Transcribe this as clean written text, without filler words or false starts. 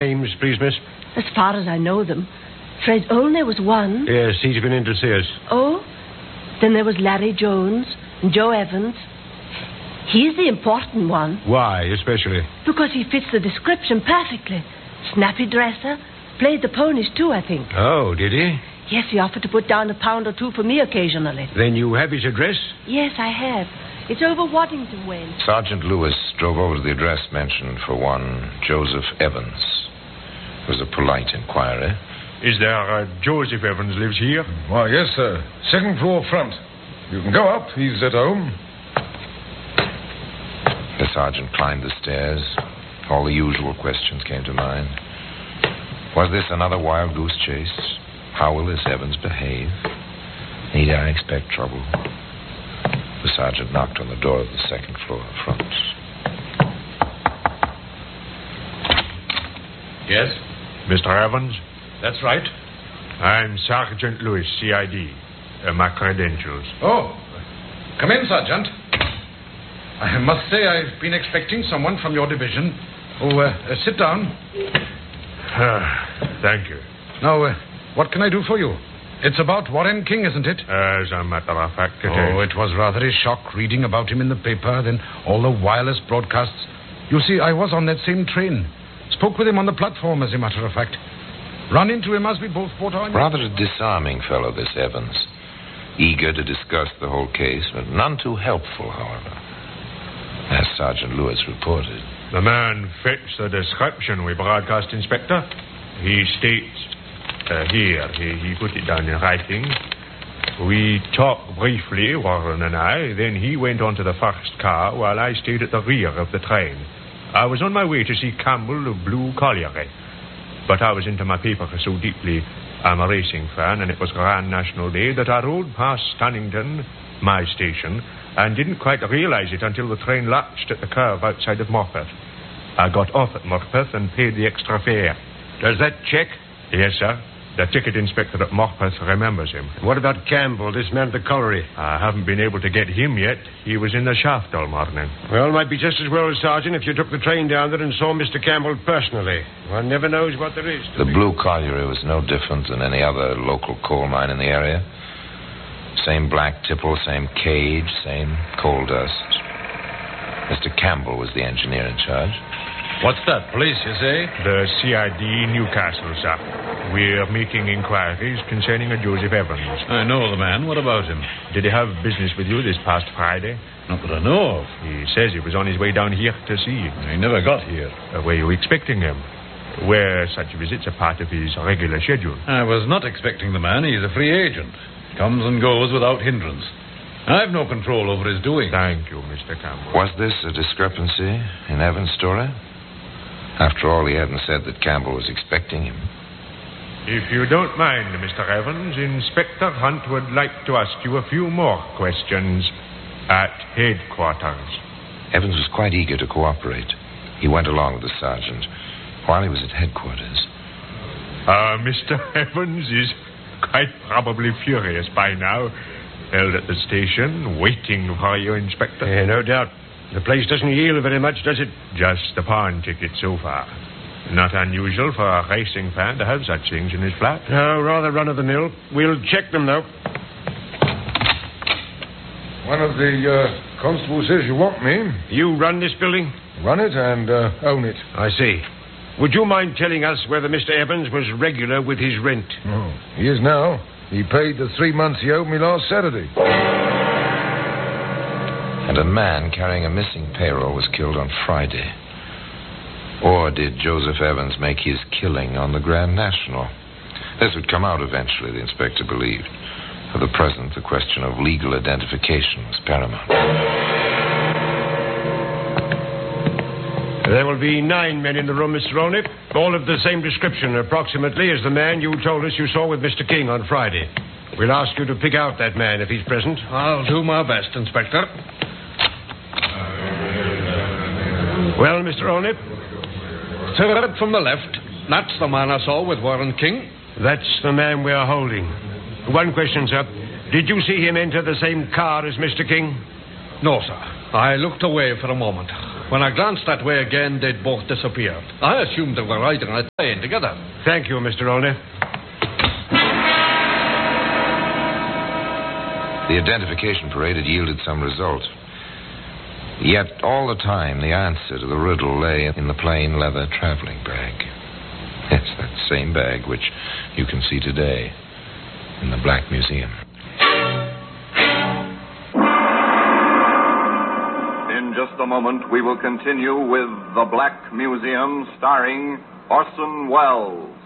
Names, please, miss? As far as I know them, Fred Olney was one. Yes, he's been in to see us. Oh? Then there was Larry Jones and Joe Evans. He's the important one. Why, especially? Because he fits the description perfectly. Snappy dresser. Played the ponies, too, I think. Oh, did he? Yes, he offered to put down £1 or £2 for me occasionally. Then you have his address? Yes, I have. It's over Waddington Way. Sergeant Lewis drove over to the address mentioned for one Joseph Evans. It was a polite inquiry. Is there Joseph Evans lives here? Why, yes, sir. Second floor front. You can go up. He's at home. The sergeant climbed the stairs. All the usual questions came to mind. Was this another wild goose chase? How will this Evans behave? Need I expect trouble? The sergeant knocked on the door of the second floor front. Yes? Mr. Evans? That's right. I'm Sergeant Lewis, CID. My credentials. Oh, come in, Sergeant. I must say I've been expecting someone from your division. Oh, sit down. Thank you. Now, what can I do for you? It's about Warren King, isn't it? As a matter of fact, it is. It was rather a shock reading about him in the paper, then all the wireless broadcasts. You see, I was on that same train. Spoke with him on the platform, as a matter of fact. Run into him as we both bought our... Rather a disarming fellow, this Evans. Eager to discuss the whole case, but none too helpful, however. As Sergeant Lewis reported. The man fits the description we broadcast, Inspector. He states... Here, he put it down in writing. We talked briefly, Warren and I. Then he went on to the first car while I stayed at the rear of the train. I was on my way to see Campbell of Blue Colliery. But I was into my paper so deeply. I'm a racing fan, and it was Grand National Day that I rode past Stannington, my station, and didn't quite realize it until the train latched at the curve outside of Morpeth. I got off at Morpeth and paid the extra fare. Does that check? Yes, sir. The ticket inspector at Morpeth remembers him. What about Campbell, this man at the colliery? I haven't been able to get him yet. He was in the shaft all morning. Well, it might be just as well, Sergeant, if you took the train down there and saw Mr. Campbell personally. One never knows what there is. The Blue Colliery was no different than any other local coal mine in the area. Same black tipple, same cage, same coal dust. Mr. Campbell was the engineer in charge. What's that, police, you say? The CID Newcastle, sir. We're making inquiries concerning a Joseph Evans. I know the man. What about him? Did he have business with you this past Friday? Not that I know of. He says he was on his way down here to see you. He never got here. Were you expecting him? Were such visits a part of his regular schedule? I was not expecting the man. He's a free agent. Comes and goes without hindrance. I've no control over his doings. Thank you, Mr. Campbell. Was this a discrepancy in Evans' story? After all, he hadn't said that Campbell was expecting him. If you don't mind, Mr. Evans, Inspector Hunt would like to ask you a few more questions at headquarters. Evans was quite eager to cooperate. He went along with the sergeant while he was at headquarters. Mr. Evans is quite probably furious by now. Held at the station, waiting for you, Inspector. Yeah, no doubt. The place doesn't yield very much, does it? Just the pawn ticket so far. Not unusual for a racing fan to have such things in his flat. No, rather run-of-the-mill. We'll check them, though. One of the constables says you want me. You run this building? Run it and own it. I see. Would you mind telling us whether Mr. Evans was regular with his rent? Oh, he is now. He paid the 3 months he owed me last Saturday. And a man carrying a missing payroll was killed on Friday. Or did Joseph Evans make his killing on the Grand National? This would come out eventually, the inspector believed. For the present, the question of legal identification was paramount. There will be 9 men in the room, Mr. Olney. All of the same description, approximately, as the man you told us you saw with Mr. King on Friday. We'll ask you to pick out that man if he's present. I'll do my best, Inspector. Well, Mr. Olney? Third from the left. That's the man I saw with Warren King. That's the man we're holding. One question, sir. Did you see him enter the same car as Mr. King? No, sir. I looked away for a moment. When I glanced that way again, they'd both disappeared. I assumed they were riding a train together. Thank you, Mr. Olney. The identification parade had yielded some result. Yet all the time, the answer to the riddle lay in the plain leather traveling bag. It's that same bag which you can see today in the Black Museum. In just a moment, we will continue with The Black Museum, starring Orson Welles.